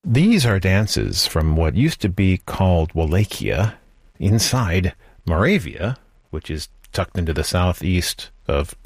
These are dances from what used to be called Wallachia inside Moravia, which is tucked into the southeast of